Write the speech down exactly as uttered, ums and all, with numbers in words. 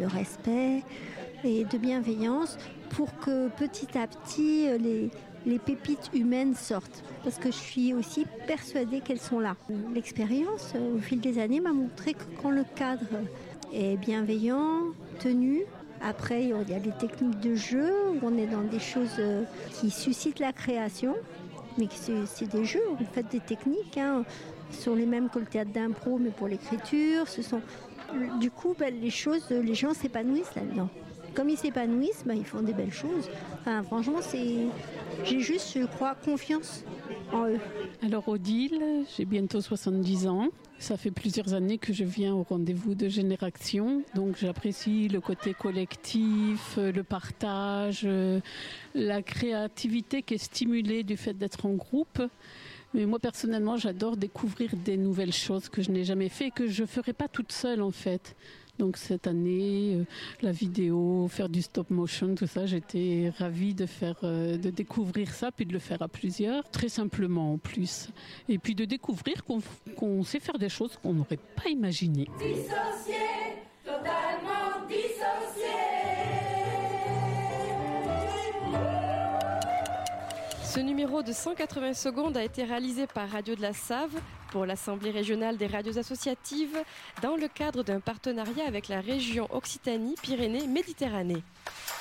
respect et de bienveillance pour que petit à petit les, les pépites humaines sortent. Parce que je suis aussi persuadée qu'elles sont là. L'expérience, au fil des années, m'a montré que quand le cadre est bienveillant, tenu, après il y a des techniques de jeu où on est dans des choses qui suscitent la création, mais c'est, c'est des jeux, en fait des techniques, hein, sont les mêmes que le théâtre d'impro, mais pour l'écriture. Ce sont, du coup, ben, les choses, les gens s'épanouissent là-dedans. Comme ils s'épanouissent, ben, ils font des belles choses. Enfin, franchement, c'est, j'ai juste, je crois, confiance en eux. Alors Odile, j'ai bientôt soixante-dix ans. Ça fait plusieurs années que je viens au rendez-vous de Génération, donc j'apprécie le côté collectif, le partage, la créativité qui est stimulée du fait d'être en groupe. Mais moi personnellement, j'adore découvrir des nouvelles choses que je n'ai jamais fait et que je ne ferai pas toute seule en fait. Donc cette année, euh, la vidéo, faire du stop motion, tout ça, j'étais ravie de faire, euh, de découvrir ça, puis de le faire à plusieurs, très simplement en plus. Et puis de découvrir qu'on, qu'on sait faire des choses qu'on n'aurait pas imaginées. Dissocié, totalement dissocié. Ce numéro de cent quatre-vingts secondes a été réalisé par Radio de la Save pour l'Assemblée régionale des radios associatives dans le cadre d'un partenariat avec la région Occitanie-Pyrénées-Méditerranée.